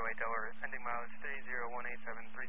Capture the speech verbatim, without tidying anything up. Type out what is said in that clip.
zero eight Delaware, ending mileage three zero one eight seven three.